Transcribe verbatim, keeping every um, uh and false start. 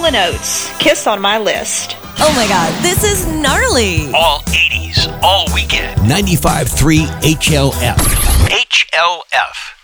and Oates, Kiss on My List. Oh my God, this is gnarly. All eighties, all weekend. ninety-five point three H L F. H L F.